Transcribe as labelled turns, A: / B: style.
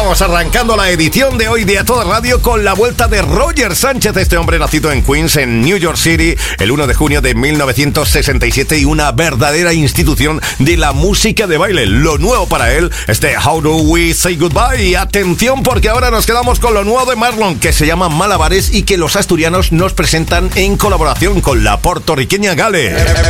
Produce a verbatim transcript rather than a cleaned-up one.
A: Vamos arrancando la edición de hoy de A Toda Radio con la vuelta de Roger Sánchez, este hombre nacido en Queens, en New York City, el uno de junio de mil novecientos sesenta y siete, y una verdadera institución de la música de baile. Lo nuevo para él, este How Do We Say Goodbye. Y atención, porque ahora nos quedamos con lo nuevo de Marlon, que se llama Malabares y que los asturianos nos presentan en colaboración con la puertorriqueña Gale.